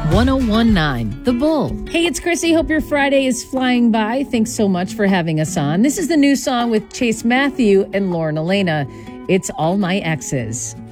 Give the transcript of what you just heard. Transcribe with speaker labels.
Speaker 1: 1019 The Bull.
Speaker 2: Hey, it's Chrissy. Hope your Friday is flying by. Thanks so much for having us on. This is the new song with Chase Matthew and Lauren Elena. It's All My Exes.